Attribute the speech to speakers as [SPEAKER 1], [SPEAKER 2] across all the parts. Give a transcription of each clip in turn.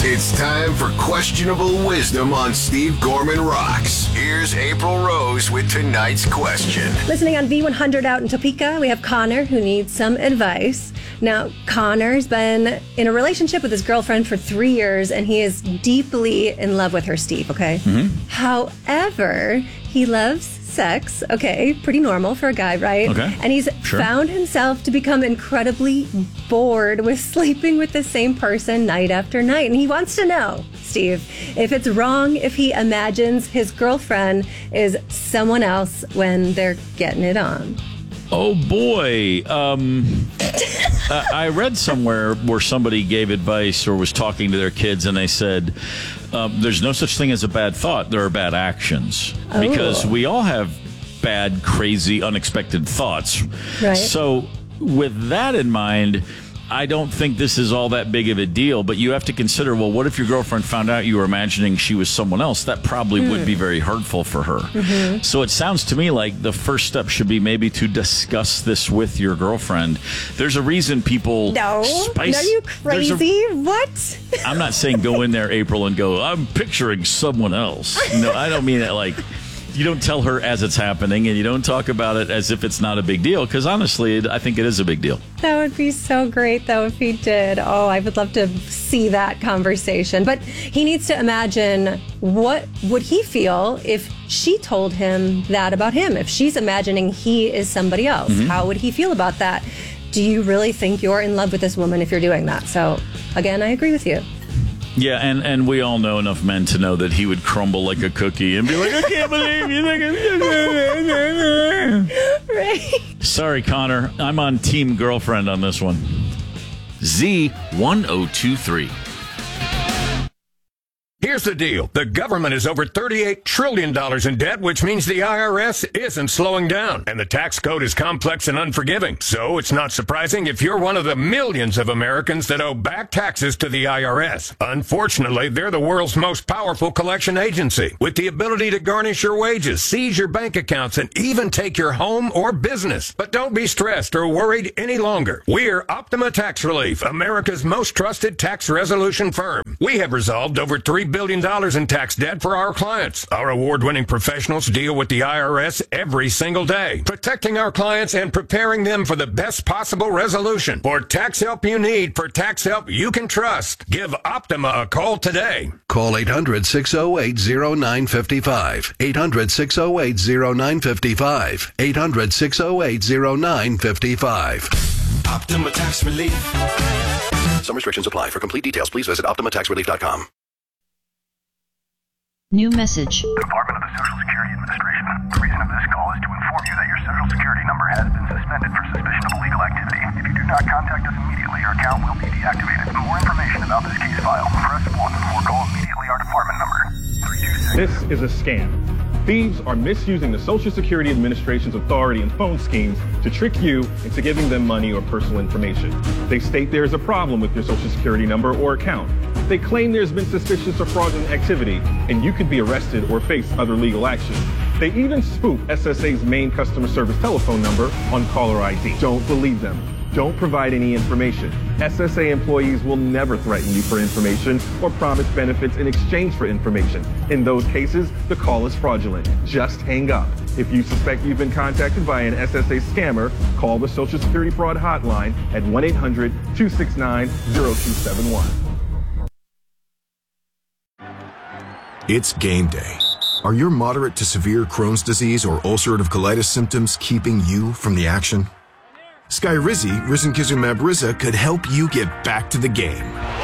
[SPEAKER 1] It's time for Questionable Wisdom on Steve Gorman Rocks. Here's April Rose with tonight's question.
[SPEAKER 2] Listening on V100 out in Topeka, we have Connor who needs some advice. Now, Connor's been in a relationship with his girlfriend for 3 years, and he is deeply in love with her, Steve, okay? Mm-hmm. However, he loves sex, okay? Pretty normal for a guy, right?
[SPEAKER 3] Okay.
[SPEAKER 2] And he's found himself to become incredibly bored with sleeping with the same person night after night. And he wants to know, Steve, if it's wrong if he imagines his girlfriend is someone else when they're getting it on.
[SPEAKER 3] Oh, boy. I read somewhere where somebody gave advice or was talking to their kids, and they said, there's no such thing as a bad thought. There are bad actions.
[SPEAKER 2] Oh.
[SPEAKER 3] Because we all have bad, crazy, unexpected thoughts.
[SPEAKER 2] Right.
[SPEAKER 3] So with that in mind, I don't think this is all that big of a deal, but you have to consider, well, what if your girlfriend found out you were imagining she was someone else? That probably would be very hurtful for her. Mm-hmm. So it sounds to me like the first step should be maybe to discuss this with your girlfriend. There's a reason people spice...
[SPEAKER 2] Are you crazy? What?
[SPEAKER 3] I'm not saying go in there, April, and go, I'm picturing someone else. No, I don't mean it like... You don't tell her as it's happening, and you don't talk about it as if it's not a big deal, because honestly, I think it is a big deal.
[SPEAKER 2] That would be so great, though, if he did. Oh, I would love to see that conversation. But he needs to imagine, what would he feel if she told him that about him? If she's imagining he is somebody else, how would he feel about that? Do you really think you're in love with this woman if you're doing that? So, again, I agree with you.
[SPEAKER 3] Yeah, and we all know enough men to know that he would crumble like a cookie and be like, I can't believe you think it's...
[SPEAKER 2] Right.
[SPEAKER 3] Sorry, Connor. I'm on Team Girlfriend on this one. Z1023.
[SPEAKER 4] Here's the deal. The government is over $38 trillion in debt, which means the IRS isn't slowing down. And the tax code is complex and unforgiving. So it's not surprising if you're one of the millions of Americans that owe back taxes to the IRS. Unfortunately, they're the world's most powerful collection agency, with the ability to garnish your wages, seize your bank accounts, and even take your home or business. But don't be stressed or worried any longer. We're Optima Tax Relief, America's most trusted tax resolution firm. We have resolved over $3 billion in tax debt for our clients. Our award-winning professionals deal with the IRS every single day, protecting our clients and preparing them for the best possible resolution. For tax help you need, for tax help you can trust, give Optima a call today.
[SPEAKER 5] Call 800-608-0955. 800-608-0955. 800-608-0955.
[SPEAKER 1] Optima Tax Relief.
[SPEAKER 5] Some restrictions apply. For complete details, please visit OptimaTaxRelief.com.
[SPEAKER 6] New message.
[SPEAKER 7] Department of the Social Security Administration. The reason of this call is to inform you that your Social Security number has been suspended for suspicion of illegal activity. If you do not contact us immediately, your account will be deactivated. For more information about this case file, press 1 or call immediately our department number, 326.
[SPEAKER 8] This is a scam. Thieves are misusing the Social Security Administration's authority and phone schemes to trick you into giving them money or personal information. They state there is a problem with your Social Security number or account. They claim there's been suspicious or fraudulent activity, and you could be arrested or face other legal action. They even spoof SSA's main customer service telephone number on caller ID. Don't believe them. Don't provide any information. SSA employees will never threaten you for information or promise benefits in exchange for information. In those cases, the call is fraudulent. Just hang up. If you suspect you've been contacted by an SSA scammer, call the Social Security Fraud Hotline at 1-800-269-0271.
[SPEAKER 9] It's game day. Are your moderate to severe Crohn's disease or ulcerative colitis symptoms keeping you from the action? Skyrizi, risankizumab Riza, could help you get back to the game.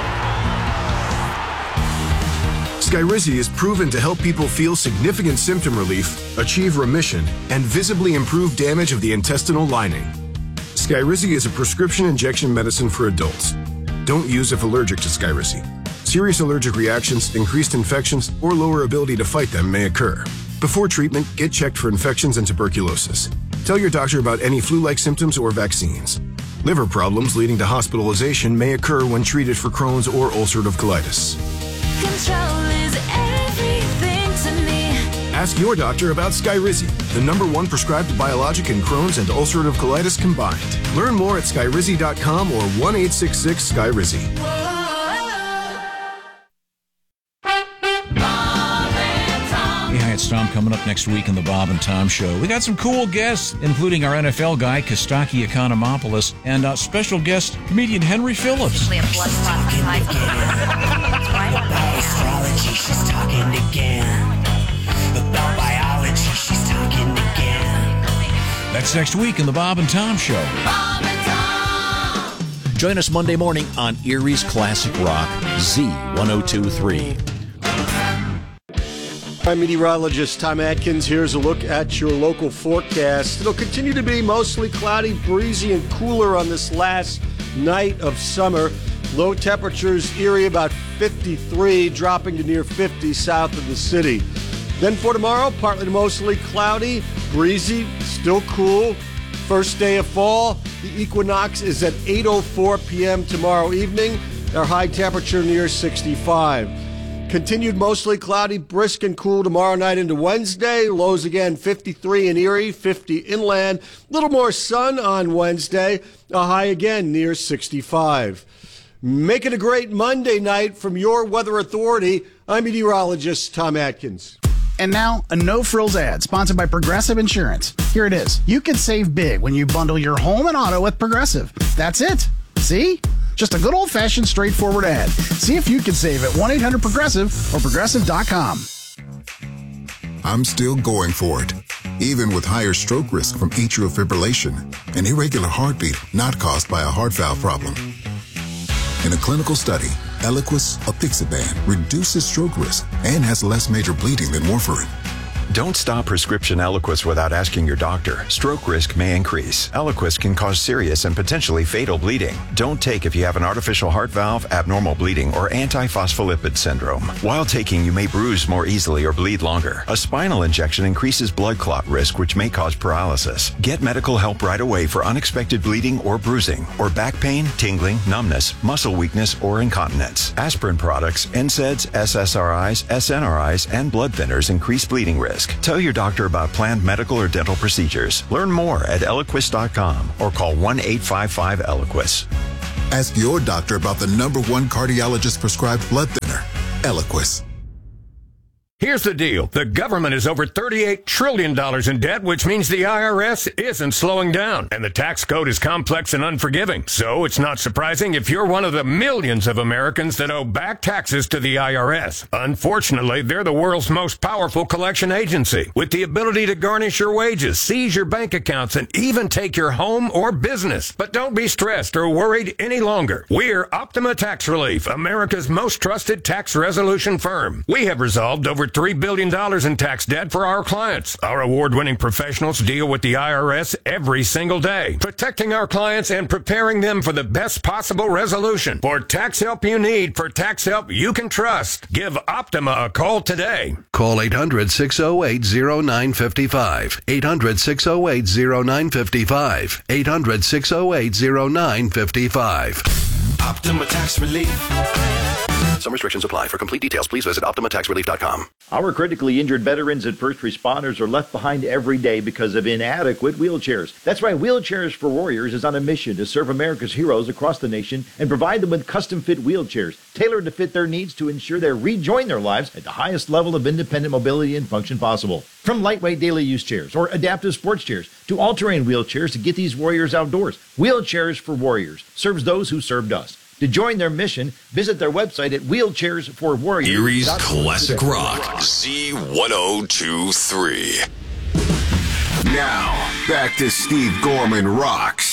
[SPEAKER 9] Skyrizi is proven to help people feel significant symptom relief, achieve remission, and visibly improve damage of the intestinal lining. Skyrizi is a prescription injection medicine for adults. Don't use if allergic to Skyrizi. Serious allergic reactions, increased infections, or lower ability to fight them may occur. Before treatment, get checked for infections and tuberculosis. Tell your doctor about any flu-like symptoms or vaccines. Liver problems leading to hospitalization may occur when treated for Crohn's or ulcerative colitis.
[SPEAKER 10] Control is everything to me.
[SPEAKER 9] Ask your doctor about Skyrizi, the #1 prescribed biologic in Crohn's and ulcerative colitis combined. Learn more at skyrizi.com or 1-866-SKYRIZI.
[SPEAKER 6] Tom coming up next week in the Bob and Tom Show. We got some cool guests, including our NFL guy, Kostaki Economopoulos, and special guest, comedian Henry Phillips.
[SPEAKER 11] Astrology, she's talking again. About biology, she's talking again.
[SPEAKER 6] That's next week in the Bob and Tom Show.
[SPEAKER 11] Bob and Tom!
[SPEAKER 12] Join us Monday morning on Erie's Classic Rock, Z1023.
[SPEAKER 13] I'm meteorologist Tom Atkins. Here's a look at your local forecast. It'll continue to be mostly cloudy, breezy, and cooler on this last night of summer. Low temperatures, Erie about 53, dropping to near 50 south of the city. Then for tomorrow, partly to mostly cloudy, breezy, still cool. First day of fall, the equinox is at 8:04 p.m. tomorrow evening. Our high temperature near 65. Continued mostly cloudy, brisk and cool tomorrow night into Wednesday. Lows again 53 in Erie, 50 inland. Little more sun on Wednesday. A high again near 65. Make it a great Monday night from your weather authority. I'm meteorologist Tom Atkins.
[SPEAKER 14] And now, a no-frills ad sponsored by Progressive Insurance. Here it is. You can save big when you bundle your home and auto with Progressive. That's it. See? Just a good old-fashioned straightforward ad. See if you can save at 1-800-PROGRESSIVE or Progressive.com.
[SPEAKER 15] I'm still going for it, even with higher stroke risk from atrial fibrillation, an irregular heartbeat not caused by a heart valve problem. In a clinical study, Eliquis apixaban reduces stroke risk and has less major bleeding than warfarin.
[SPEAKER 16] Don't stop prescription Eliquis without asking your doctor. Stroke risk may increase. Eliquis can cause serious and potentially fatal bleeding. Don't take if you have an artificial heart valve, abnormal bleeding, or antiphospholipid syndrome. While taking, you may bruise more easily or bleed longer. A spinal injection increases blood clot risk, which may cause paralysis. Get medical help right away for unexpected bleeding or bruising, or back pain, tingling, numbness, muscle weakness, or incontinence. Aspirin products, NSAIDs, SSRIs, SNRIs, and blood thinners increase bleeding risk. Tell your doctor about planned medical or dental procedures. Learn more at Eliquis.com or call 1-855-ELIQUIS.
[SPEAKER 15] Ask your doctor about the #1 cardiologist prescribed blood thinner, Eliquis.
[SPEAKER 4] Here's the deal. The government is over $38 trillion in debt, which means the IRS isn't slowing down. And the tax code is complex and unforgiving. So it's not surprising if you're one of the millions of Americans that owe back taxes to the IRS. Unfortunately, they're the world's most powerful collection agency, with the ability to garnish your wages, seize your bank accounts, and even take your home or business. But don't be stressed or worried any longer. We're Optima Tax Relief, America's most trusted tax resolution firm. We have resolved over $3 billion in tax debt for our clients. Our award-winning professionals deal with the IRS every single day, protecting our clients and preparing them for the best possible resolution. For tax help you need, for tax help you can trust, give Optima a call today.
[SPEAKER 17] Call 800-608-0955. 800-608-0955. 800-608-0955.
[SPEAKER 5] Optima Tax Relief. Some restrictions apply. For complete details, please visit OptimaTaxRelief.com.
[SPEAKER 18] Our critically injured veterans and first responders are left behind every day because of inadequate wheelchairs. That's why Wheelchairs for Warriors is on a mission to serve America's heroes across the nation and provide them with custom-fit wheelchairs tailored to fit their needs to ensure they rejoin their lives at the highest level of independent mobility and function possible. From lightweight daily use chairs or adaptive sports chairs to all-terrain wheelchairs to get these warriors outdoors, Wheelchairs for Warriors serves those who served us. To join their mission, visit their website at wheelchairsforwarriors.com.
[SPEAKER 1] Erie's Classic Rock, Z1023. Now, back to Steve Gorman Rocks.